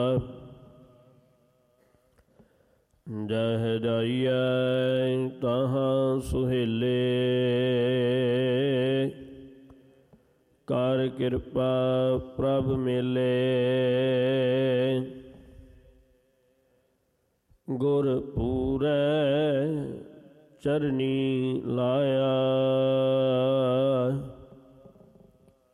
ਜਹ ਜਾਈਐ ਤਹਾਂ ਸੁਹੇਲੇ, ਕਰ ਕਿਰਪਾ ਪ੍ਰਭ ਮੇਲੇ। ਗੁਰ ਪੂਰੈ ਚਰਨੀ ਲਾਇਆ,